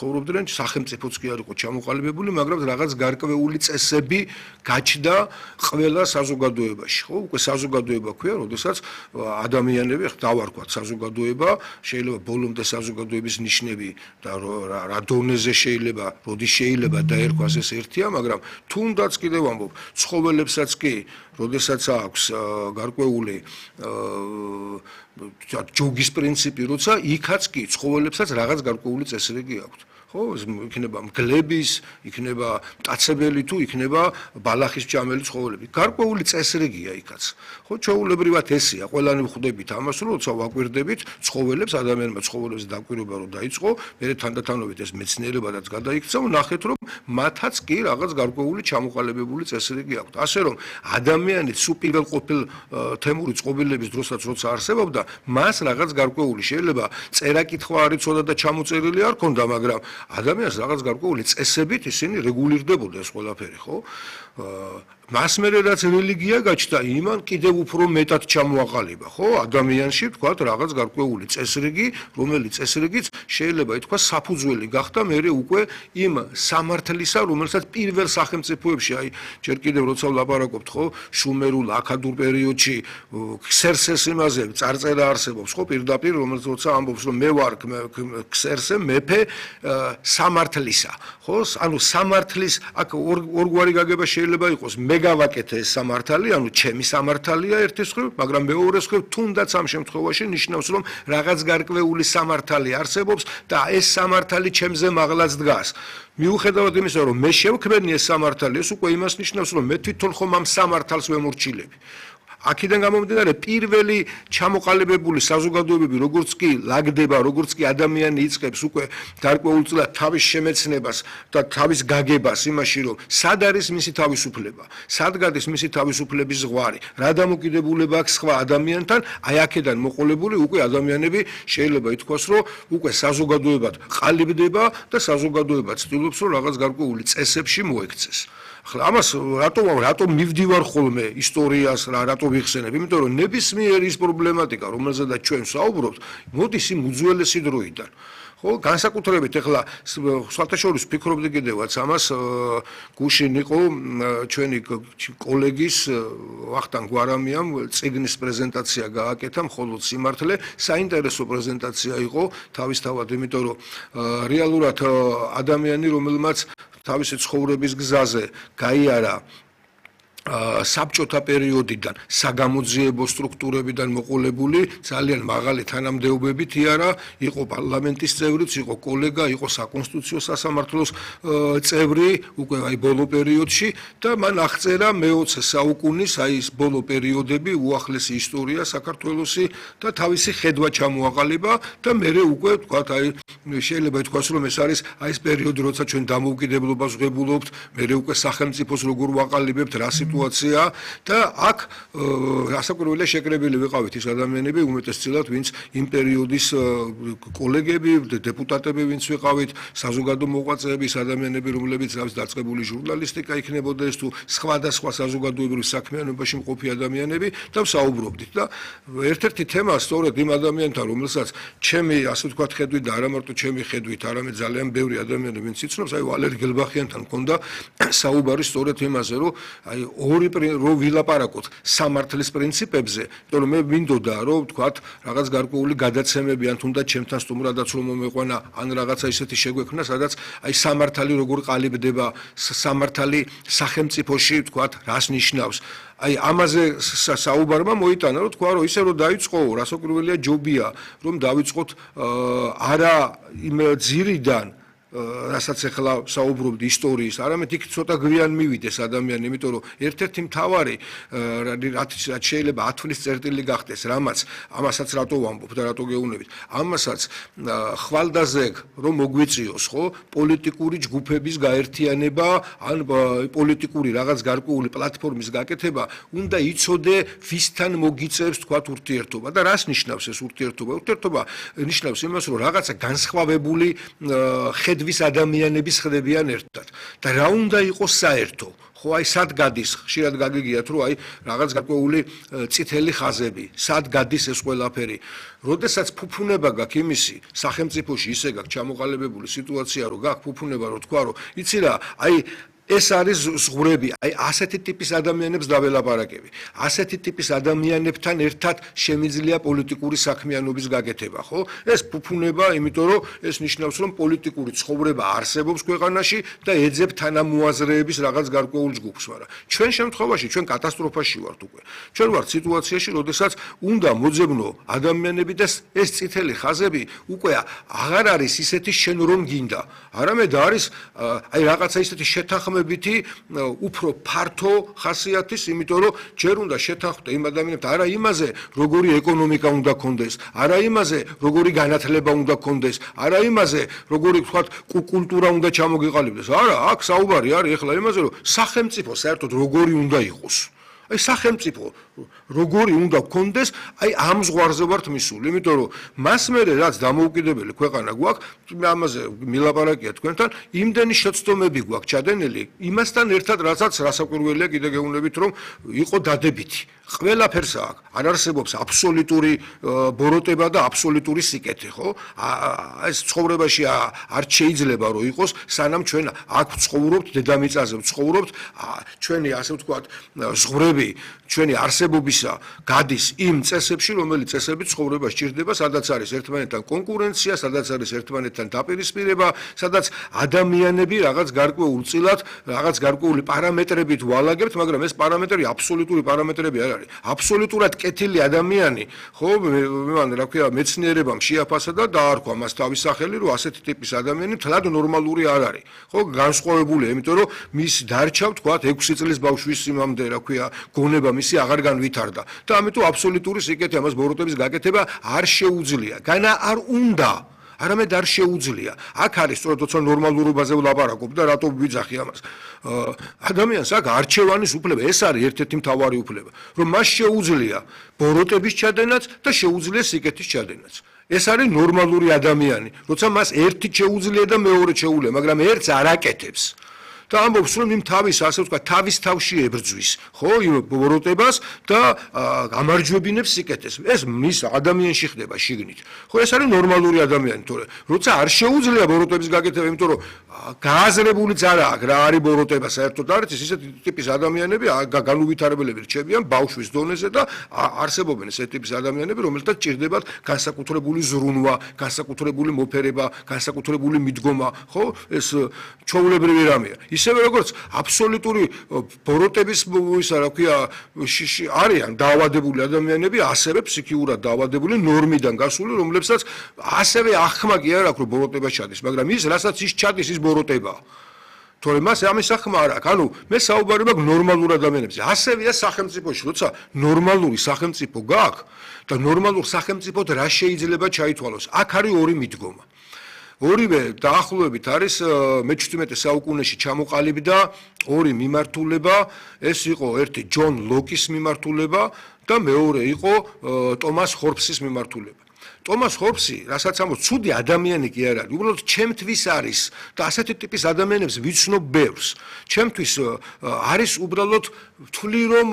ცხოვრობდნენ, სახელმწიფოც კი არ იყო ჩამოყალიბებული, მაგრამ რაღაც გარკვეული წესები გაჩნდა ყველა საზოგადოებაში, ხო? უკვე საზოგადოება ქვია, როდესაც ადამიანები, დავარქვათ საზოგადოება, შეიძლება ბოლომდე საზოგადოების ნიშნები და რა დონეზე შეიძლება, როდის შეიძლება დაერქვას ეს ერთია, მაგრამ თუნდაც კიდევ ვამბობ, ცხოველებსაც კი, როდესაც აქვს გარკვეული ჯოგის პრინციპი, როცა იქაც კი ცხოველებსაც რაღაც გარკვეული წესრიგი აქვთ. ხო, იქნება მგლების, იქნება მტაცებელი თუ იქნება ბალახის მჭამელი ცხოველები. გარკვეული წესრიგია იქაც. ხო, ჩვეულებრივად ესეა, ყველანი ვხვდებით ამას, რომ როცა ვაკვირდებით ცხოველებს, ადამიანებმა ცხოველებზე დაკვირვება რომ დაიწყო, მერე თანდათანობით ეს მეცნიერებადაც გადაიქცა, ნახეთ რომ მათაც კი რაღაც გარკვეული ჩამოყალიბებული წესრიგი აქვთ. ასე რომ ადამიანიც სუპირველ ყოფილ თემური წყობილების დროსაც როცა არსებობდა, მას რაღაც გარკვეული შეიძლება წერა-კითხვა არ იცოდა და ჩამოწერილი არ ქონდა, მაგრამ ადამიანს რაღაც გარკვეული წესებით ისინი რეგულირდებოდა ეს ყველაფერი, ხო? მას მერე რაც რელიგია გაჩნდა, იმან კიდევ უფრო მეტად ჩამოაყალიბა, ხო? ადამიანში თქვათ რაღაც გარკვეული წესრიგი, რომელიც წესრიგიც შეიძლება ითქვას საფუძველი გახდა მერე უკვე იმ სამართლისა, რომელსაც პირველ სახელმწიფოებში, აი, ჯერ კიდევ როცა ვლაპარაკობთ, ხო, შუმერულ აქადურ პერიოდში ქსერსეს იმაზე წარწერა არსებობს, ხო, პირდაპირ, რომელიც როცა ამბობს, რომ მე ვარ ქსერსე, მეფე სამართლისა, ხო? ანუ სამართლის აქ ორგვარი გაგება შეიძლება იყოს მეგავაკეთე ეს სამართალი, ანუ ჩემი სამართალია ერთის მხრივ, მაგრამ მეორეს მხრივ თუნდაც ამ შემთხვევაში ნიშნავს, რომ რაღაც გარკვეული სამართალი არსებობს და ეს სამართალი ჩემზე მაღლაც დგას. მიუხედავად იმისა, რომ მე შევქმნი ეს სამართალი, ეს უკვე იმას ნიშნავს, რომ მე თვითონ ხომ ამ სამართალს ვემორჩილები. აქედან გამომდინარე პირველი ჩამოყალიბებული საზოგადოებები როგორც კი ლაგდება, როგორც კი ადამიანი იწყებს უკვე გარკვეულწილად თავის შემეცნებას და თავის გაგებას იმაში, რომ სად არის მისი თავისუფლება, სად გადის მისი თავისუფლების ზღვარი, რა დამოკიდებულება აქვს სხვა ადამიანთან, აი აქედან მოყოლებული უკვე ადამიანები შეიძლება ითქვას, რომ უკვე საზოგადოებად ყალიბდება და საზოგადოება ცდილობს, რომ რაღაც გარკვეული წესებში მოექცეს. ახლა ამას რატომ მივდივარ ხოლმე ისტორიას, რატო ვიხსენებ? იმიტომ რომ ნებისმიერი ის პრობლემატიკა, რომელზედაც ჩვენ ვსაუბრობთ, მოდის იმ უძველესი დროიდან. ხო, განსაკუთრებით ახლა საერთაშორისო ფიქრობდი კიდევაც ამას გუშინ იყო ჩვენი კოლეგის ვახტანგ გვარამიამ წიგნის პრეზენტაცია გააკეთა მხოლოდ სიმართლე, საინტერესო პრეზენტაცია იყო თავისთავად, იმიტომ რომ რეალურად ადამიანი, რომელმაც თავისი ცხოვრების გზაზე გაიარა საბჭოთა პერიოდიდან საგამოძიებო სტრუქტურებიდან მოყოლებული ძალიან მაღალი თანამდებობით იარა, იყო პარლამენტის წევრიც, იყო კოლეგა, იყო საკონსტიტუციო სასამართლოს წევრი, უკვე აი ბოლო პერიოდში და მან აღწერა მე-20 საუკუნის აი ეს ბოლო პერიოდები, უახლესი ისტორია საქართველოსი და თავისი ხედვა ჩამოაყალიბა და მერე უკვე თქვათ აი შეიძლება ითქვას რომ ეს არის აი ეს პერიოდი, როცა ჩვენ დამოუკიდებლობას ვღებულობთ, მერე უკვე სახელმწიფოს როგორ ვაყალიბებთ, რა სიტუაცია და აქ რასაკვირველია შეკრებილი ვიყავით ის ადამიანები უმეტესწილად ვინც იმ პერიოდის კოლეგები, დეპუტატები ვინც ვიყავით, საზოგადო მოღვაწეები, ადამიანები რომლებიც რაც დაწყებული ჟურნალისტიკა იქნებოდა ეს თუ სხვადასხვა საზოგადოებრივ საქმიანობაში მყოფი ადამიანები და ვსაუბრობდით და ერთ-ერთი თემა სწორედ იმ ადამიანთან რომელსაც ჩემი ასე ვთქვათ ხედვით და არა მარტო ჩემი ხედვით, არამედ ძალიან ბევრი ადამიანი ვინც იცნობს, აი ვალერი გელბახიანთან მქონდა საუბარი სწორედ იმაზე, რომ აი რომ ვილაპარაკოთ სამართლის პრინციპებზე, იმიტომ რომ მე მინდოდა რომ ვთქვათ რაღაც გარკვეული გადაცემები ან თუნდაც ჩემთან სტუმრადაც რომ მომეყვანა ან რაღაცა ისეთი შეგვექმნა, სადაც აი სამართალი როგორ ყალიბდება, სამართალი სახელმწიფოში ვთქვათ რას ნიშნავს. აი ამაზე საუბარმა მოიტანა რომ თქვა რომ ისე რომ დაიწყო, რასაკვირველია ჯობია რომ დავიწყოთ არა იმ ძირიდან რასაც ახლა საუბრობდი ისტორიის, არამედ იქ ცოტა გვიან მივიდეს ადამიანი, იმიტომ რომ ერთ-ერთი მთავარი რაც შეიძლება ათვლის წერტილი გახდეს, ამასაც რატო ვამბობ და რატო გეუბნებით, ამასაც ხვალდაზე რომ მოგვიწიოს, ხო, პოლიტიკური ჯგუფების გაერთიანება, ან პოლიტიკური რაღაც გარკვეული პლატფორმის გაკეთება, უნდა იცოდე ვისთან მოგიწევს თქვათ ურთიერთობა და რას ნიშნავს ეს ურთიერთობა? ურთიერთობა ნიშნავს იმას, რომ რაღაცა განსხვავებული მხედვის ადამიანების ხდებიან ერთად და რა უნდა იყოს საერთო ხო აი სად გადის ხშირად გაგიგიათ რომ აი რაღაც გარკვეული წითელი ხაზები სად გადის ეს ყველაფერი როდესაც ფუფუნება გაქვს იმისი სახელმწიფოში ისე გაქვს ჩამოყალიბებული სიტუაცია რომ გაქვს ფუფუნება რომ თქვა რომ იცი რა აი ეს არის ზღვრები, აი ასეთი ტიპის ადამიანებს დაველაპარაკები. ასეთი ტიპის ადამიანებთან ერთად შემიძლია პოლიტიკური საქმიანობის გაკეთება, ხო? ეს ფუფუნება, იმიტომ რომ ეს ნიშნავს, რომ პოლიტიკური ცხოვრება არსებობს ქვეყანაში და ეძებ თანამოაზრეების რაღაც გარკვეულ ჯგუფს, მაგრამ ჩვენ შემთხვევაში ჩვენ კატასტროფაში ვართ უკვე. ჩვენ ვართ სიტუაციაში, როდესაც უნდა მოძებნო ადამიანები და ეს წითელი ხაზები უკვე აღარ არის ისეთი შენ რომ გინდა. არამედ არის აი რაღაცა ისეთი შეთანხმება უფრო ფართო ხასიათის, იმიტომ რომ ჯერ უნდა შეთანხმდე იმ ადამიანებთან, არა იმაზე, როგორი ეკონომიკა უნდა კონდეს, არა იმაზე, როგორი განათლება უნდა კონდეს, არა იმაზე, როგორი ვთქვათ, კულტურა უნდა ჩამოგიყალიბდეს. არა, აქ საუბარი არის ახლა იმაზე, რომ სახელმწიფო საერთოდ როგორი უნდა იყოს. აი სახელმწიფო როგორი უნდა გქონდეს, აი ამ ზღვარზე ვართ მისული, იმიტომ რომ მას მერე რაც დამოუკიდებელი ქვეყანა გვაქვს, ამაზე მილაპარაკია თქვენთან, იმდენი შეცდომები გვაქვს ჩადენილი, იმასთან ერთად რასაც რასაკვირველია კიდე გეუბნებით, რომ იყო დადებითი. ყველაფერს აქვს. არ არსებობს აბსოლუტური ბოროტება და აბსოლუტური სიკეთე, ხო? ეს ცხოვრებაში არ შეიძლება რომ იყოს, სანამ ჩვენ აქ ვცხოვრობთ, დედამიწაზე ვცხოვრობთ, ჩვენი ასე ვთქვათ, ზღვრები, ჩვენი არსებობისა გადის იმ წესებში, რომელიც წესები ცხოვრებას ჭირდება, სადაც არის ერთმანეთთან კონკურენცია, სადაც არის ერთმანეთთან დაპირისპირება, სადაც ადამიანები რაღაც გარკვეულ წილად, რაღაც გარკვეული პარამეტრებით ვალაგებთ, მაგრამ ეს პარამეტრები აბსოლუტური პარამეტრები არ არის. აბსოლუტურად კეთილი ადამიანი, ხო, რა ქვია, მეცნიერებამ შეაფასა და დაარქვა მას თავის სახელი, რომ ასეთი ტიპის ადამიანი თლად ნორმალური არ არის. ხო, განსხვავებულია, იმიტომ რომ მის დარჩა, ვთქვათ, 6 წლის ბავშვის სიმამდე, რა ქვია, გონება მისი აღარ განვითარდა. და ამიტომ აბსოლუტური სიკეთე ამას ბოროტების გაკეთება არ შეუძლია. განა არ უნდა არამედ არ შეუძლია. აქ არის სწორედ როცა ნორმალურობაზე ვლაპარაკობ და რატო ვიძახი ამას. ადამიანს აქ არჩევანის უფლება, ეს არის ერთ-ერთი მთავარი უფლება, რომ მას შეუძლია ბოროტების ჩადენაც და შეუძლია სიკეთის ჩადენაც. ეს არის ნორმალური ადამიანი, როცა მას ერთი შეუძლია და მეორე შეუძლია, მაგრამ ერთს არ აკეთებს. და ამბობს რომ იმ თავის ასე ვთქვათ თავის თავში ებრძვის ხო იმ ბოროტებას და გამარჯვებინებს სიკეთეს ეს მის ადამიანში ხდება შიგნით ხო ეს არის ნორმალური ადამიანი თორე როცა არ შეუძლია ბოროტების გაკეთება იმიტომ რომ გააზრებულიც არა აქვს რა არის ბოროტება საერთოდ არის ისეთი ტიპის ადამიანები განუვითარებლები რჩებიან ბავშვის დონეზე და არსებობენ ესეთი ტიპის ადამიანები რომელთაც ჭირდებათ განსაკუთრებული ზრუნვა განსაკუთრებული მოფერება განსაკუთრებული მიდგომა ხო ეს ჩვეულებრივი რამეა ისევე როგორც აბსოლუტური ბოროტების ისა რა ქვია არიან დაავადებული ადამიანები ასევე ფსიქიურად დაავადებული ნორმიდან გასული რომლებსაც ასევე ახმა კი არ აქვს რომ ბოროტება ჩადის მაგრამ ის რასაც ის ჩადის ის ბოროტება თორემ მას ამის ახმა არ აქვს ანუ მე საუბარი მაქვს ნორმალურ ადამიანებზე ასევეა სახელმწიფოში როცა ნორმალური სახელმწიფო გაქვს და ნორმალურ სახელმწიფოდ რა შეიძლება ჩაითვალოს აქ არის ორი მიდგომა ორივე დაახლოებით არის მე-17 საუკუნეში ჩამოყალიბდა ორი მიმართულება ეს იყო ერთი ჯონ ლოკის მიმართულება და მეორე იყო ტომას ჰორბსის მიმართულება ტომას ჰორბსი რასაც ამბობს ცუდი ადამიანი კი არ არის უბრალოდ ჩემთვის არის და ასეთი ტიპის ადამიანებს ვიცნობ ბევრს ჩემთვის არის უბრალოდ ვთვლი რომ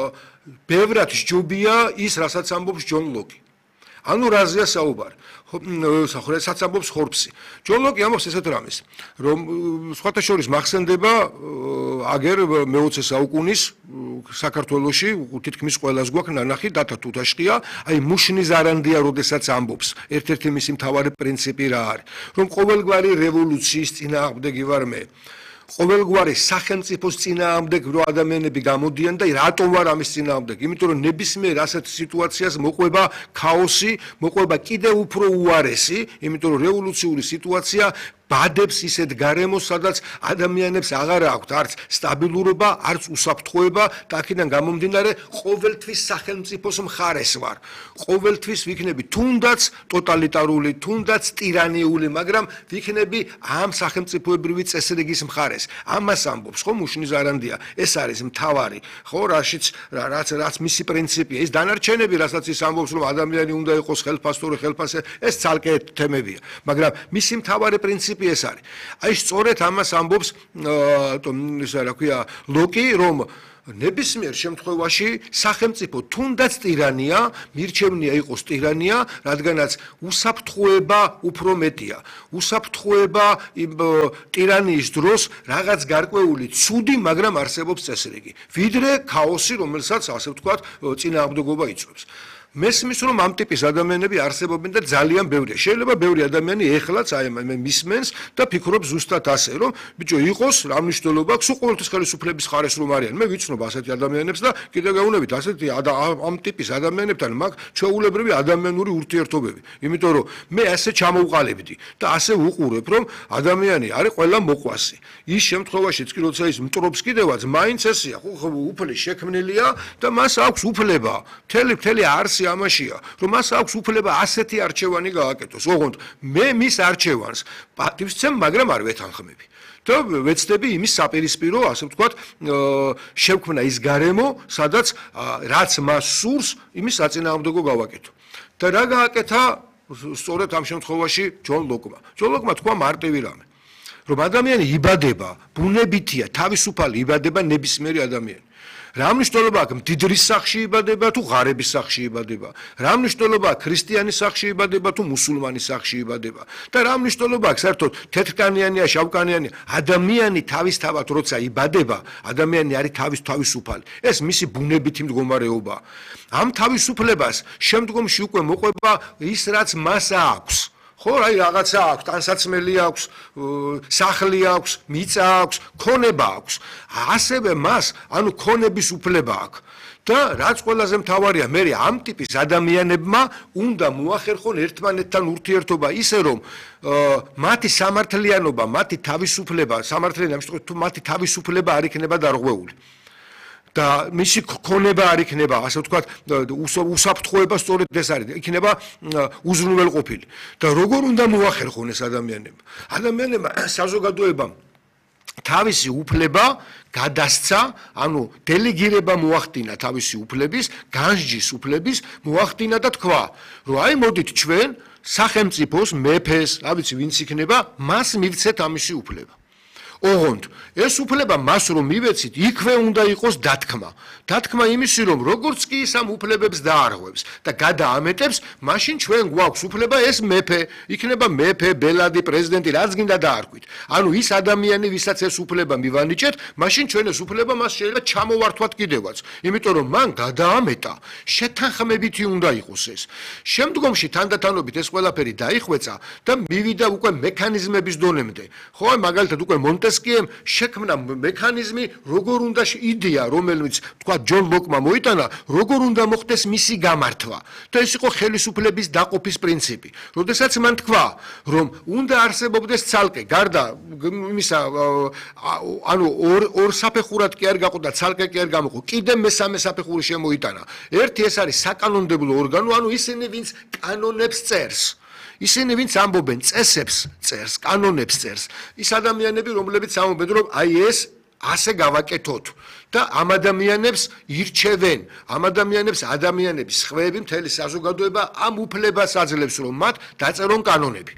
ბევრად სჯობია ის რასაც ამბობს ჯონ ლოკი ანუ რაზეა საუბარი საერთოდ ამბობს ჰორბსი ჯონ ლოკი ამბობს ესეთ რამეს რომ სხვათა შორის მახსენდება აგერ მე-20 საუკუნის საქართველოში თითქმის ყველას გვაქვს ნანახი დათა თუთაშხია აი მუშნის არანდია როდესაც ამბობს ერთ-ერთი მისი მთავარი პრინციპი რა არის რომ ყოველგვარი რევოლუციის წინააღმდეგი ვარ მე ყოველგვარი სახელმწიფოს წინააღმდეგ რო ადამიანები გამოდიან და რატომ ვარ ამის წინააღმდეგ? იმიტომ რომ ნებისმიერ ასეთ სიტუაციას მოყვება ქაოსი, მოყვება კიდევ უფრო უარესი, იმიტომ რომ რევოლუციური სიტუაცია ბადებს ისეთ გარემოს, სადაც ადამიანებს აღარ აქვთ არც სტაბილურობა, არც უსაფრთხოება და აქედან გამომდინარე ყოველთვის სახელმწიფოს მხარეს ვარ. ყოველთვის ვიქნები თუნდაც ტოტალიტარული, თუნდაც ტირანიული, მაგრამ ვიქნები ამ სახელმწიფოებრივი წესრიგის მხარეს. ამას ამბობს ხო მუშნის არანდია. ეს არის მთავარი, ხო, რაც მისი პრინციპია. ის დანარჩენები, რასაც ის ამბობს, რომ ადამიანი უნდა იყოს ხელფასტური, ხელფასე, ეს ცალკე თემებია. მაგრამ მისი მთავარი პრინციპი პრინციპი ეს არის. აი სწორედ ამას ამბობს ისა რა ქვია ლოკი, რომ ნებისმიერ შემთხვევაში სახელმწიფო თუნდაც ტირანია, მირჩევნია იყოს ტირანია, რადგანაც უსაფრთხოება უფრო მეტია. უსაფრთხოება ტირანიის დროს რაღაც გარკვეული ცუდი, მაგრამ არსებობს წესრიგი. ვიდრე ქაოსი, რომელსაც ასე ვთქვათ, წინააღმდეგობა იწვევს. მესმის რომ ამ ტიპის ადამიანები არსებობენ და ძალიან ბევრია. შეიძლება ბევრი ადამიანი ეხლაც აი მე მისმენს და ფიქრობს ზუსტად ასე, რომ ბიჭო იყოს რა მნიშვნელობა აქვს ყოველთვის ხელისუფლების ხარეს რომ არიან. მე ვიცნობ ასეთი ადამიანებს და კიდე გაუნებით ასეთი ამ ტიპის ადამიანებთან მაგ ჩვეულებრივი ადამიანური ურთიერთობები. იმიტომ რომ მე ასე ჩამოვყალიბდი და ასე ვუყურებ, რომ ადამიანი არის ყველა მოყვასი. ის შემთხვევაშიც კი როცა ის მტრობს კიდევაც, მაინც ესეა, ხო უფლის შექმნილია და მას აქვს უფლება. მთელი არსი ამაშია, რომ მას აქვს უფლება ასეთი არჩევანი გააკეთოს. ოღონდ მე მის არჩევანს პატივს ვცემ, მაგრამ არ ვეთანხმები. და ვეცდები იმის საპირისპირო, ასე ვთქვათ, შევქმნა ის გარემო, სადაც რაც მას სურს, იმის საწინააღმდეგო გავაკეთო. და რა გააკეთა სწორედ ამ შემთხვევაში ჯონ ლოკმა. ჯონ ლოკმა თქვა მარტივი რამე, რომ ადამიანი იბადება, ბუნებითია, თავისუფალი იბადება ნებისმიერი ადამიანი. რა მნიშვნელობა აქვს მდიდრის სახში იბადება თუ ღარების სახში იბადება? რა მნიშვნელობა აქვს ქრისტიანის სახში იბადება თუ მუსულმანის სახში იბადება? და რა მნიშვნელობა აქვს საერთოდ თეთრკანიანია, შავკანიანი? ადამიანი თავისთავად როცა იბადება, ადამიანი არის თავისუფალი. ეს მისი ბუნებითი მდგომარეობაა. ამ თავისუფლებას შემდგომში უკვე მოყვება ის, რაც მას აქვს. ხო, აი რაღაცა აქვს, ტანსაცმელი აქვს, სახლი აქვს, მიწა აქვს, ქონება აქვს. ასევე მას, ანუ ქონების უფლება აქვს. და რაც ყველაზე მთავარია, მე ამ ტიპის ადამიანებმა უნდა მოახერხონ ერთმანეთთან ურთიერთობა ისე, რომ მათი სამართლიანობა, მათი თავისუფლება, თუ მათი თავისუფლება არ იქნება დარღვეული. და მისი ქონება არ იქნება, ასე ვთქვათ, უსაფრთხოება სწორედ ეს არის, იქნება უზრუნველყოფილი. და როგორ უნდა მოახერხონ ეს ადამიანებმა? ადამიანებმა საზოგადოებამ თავისი უფლება გადასცა, ანუ დელეგირება მოახდინა თავისი უფლების, განსჯის უფლების მოახდინა და თქვა, რომ აი მოდით ჩვენ სახელმწიფოს მეფეს, რა ვიცი, ვინც იქნება, მას მივცეთ ამისი უფლება. ოღონდ ეს უფლება მას რომ მივეცით, იქვე უნდა იყოს დათქმა. დათქმა იმისი, რომ როგორც კი ის ამ უფლებებს დაარღვევს და გადაამეტებს, მაშინ ჩვენ გვაქვს უფლება ეს მეფე, იქნება მეფე, ბელადი, პრეზიდენტი, რაც გინდა დაარქვით. ანუ ის ადამიანი, ვისაც ეს უფლება მივანიჭეთ, მაშინ ჩვენ ეს უფლება მას შეიძლება ჩამოვართვათ კიდევაც. იმიტომ რომ მან გადაამეტა, შეთანხმებითი უნდა იყოს ეს. შემდგომში თანდათანობით ეს ყველაფერი დაიხვეწა და მივიდა უკვე მექანიზმების დონემდე. ხო, მაგალითად უკვე მონტესკიემ შექმნა მექანიზმი, როგორ უნდა იდეა, რომელიც თქვა ჯონ ლოკმა მოიტანა, როგორ უნდა მოხდეს მისი გამართვა. და ეს იყო ხელისუფლების დაყოფის პრინციპი. როდესაც მან თქვა, რომ უნდა არსებობდეს ცალკე, გარდა იმისა, ანუ ორ საფეხურად კი არ გაყო და ცალკე კი არ გამოყო, კიდე მესამე საფეხური შემოიტანა. ერთი ეს არის საკანონმდებლო ორგანო, ანუ ისინი, ვინც კანონებს წერს. ისინი ვინც ამბობენ წესებს წერს, კანონებს წერს. ის ადამიანები, რომლებიც ამბობენ, რომ აი ეს ასე გავაკეთოთ და ამ ადამიანებს ირჩევენ, ამ ადამიანების ხვეები მთელი საზოგადოება ამ უფლებას აძლევს, რომ მათ დაწერონ კანონები.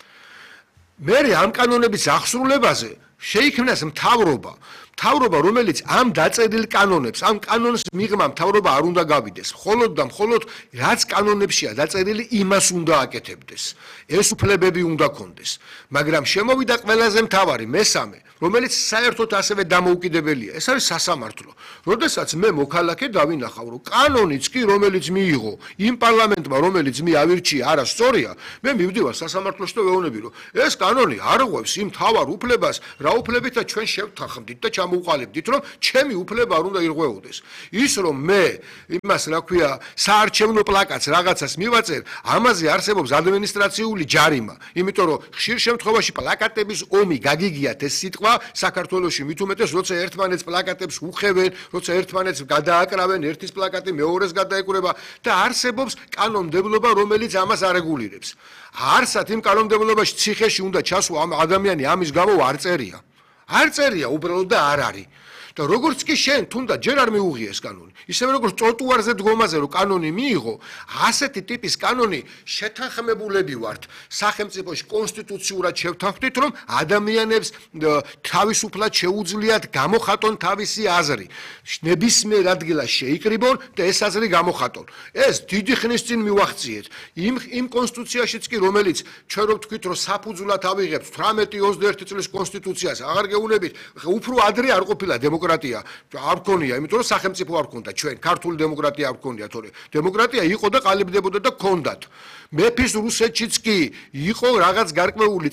მე ამ კანონების აღსრულებაზე შეიქმნას მთავრობა, რომელიც ამ დაწერილ კანონებს, ამ კანონს მიღმა მთავრობა არ უნდა გავიდეს. მხოლოდ და მხოლოდ რაც კანონებშია დაწერილი, იმას უნდა აკეთებდეს. ეს უფლებები უნდა ქონდეს. მაგრამ შემოვიდა ყველაზე მთავარი, მესამე, რომელიც საერთოდ ასევე დამოუკიდებელია. ეს არის სასამართლო. როდესაც მე მოქალაქე დავინახავ, რომ კანონიც კი, რომელიც მიიღო იმ პარლამენტმა, რომელიც მე ავირჩია, არასწორია, მე მივდივარ სასამართლოში და ვეუბნები, რომ ეს კანონი არ ღვევს იმ თავარ უფლებას, რა უფლებითაც ჩვენ შევთანხმდით და ჩამოვყალიბდით, რომ ჩემი უფლება არ უნდა ირღვეოდეს. ის რომ მე იმას, რა ქვია, საარჩევნო პლაკატს რაღაცას მივაწერ, ამაზე არსებობს ადმინისტრაციული ჯარიმა, იმიტომ რომ ხშირ შემთხვევაში პლაკატების ომი გაგიგიათ ეს სიტყვა საქართველოში მით უმეტეს, როცა ერთმანეთს პლაკატებს უხევენ, როცა ერთმანეთს გადააკრავენ, ერთის პლაკატი მეორეს გადაეკვრება და არსებობს კანონმდებლობა, რომელიც ამას არეგულირებს. არსად იმ კანონმდებლობაში ციხეში უნდა ჩასვა ამ ადამიანი ამის გამო არ წერია. არ წერია უბრალოდ და არ არის. და როგორც კი შენ თუნდაც ჯერ არ მიუღიეს კანონი, ისევე როგორც ტროტუარზე დგომაზე რომ კანონი მიიღო, ასეთი ტიპის კანონი შეთანხმებულები ვართ სახელმწიფოში კონსტიტუციურად შევთანხმდით, რომ ადამიანებს თავისუფლად შეუძლიათ გამოხატონ თავისი აზრი. ნებისმიერ ადგილას შეიკრიბონ და ეს აზრი გამოხატონ. ეს დიდი ხნის წინ მივახციეთ. იმ კონსტიტუციაშიც კი, რომელიც ჩვენ რო ვთქვით, რომ საფუძვლად ავიღებთ 18-21 წლის კონსტიტუციას, აღარ გეუბნებით, უფრო ადრე არ ყოფილა დემოკრატია, არ გქონია, იმიტომ რომ სახელმწიფო არ გქონდა, ჩვენ ქართული დემოკრატია არ გქონია, თორე დემოკრატია იყო და ყალიბდებოდა და გქონდათ. მეფის რუსეთშიც კი იყო რაღაც გარკვეული